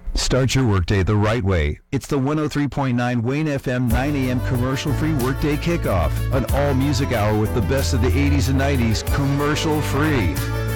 Start your workday the right way. It's the 103.9 Wayne FM 9 a.m. commercial-free workday kickoff. An all-music hour with the best of the 80s and 90s commercial-free.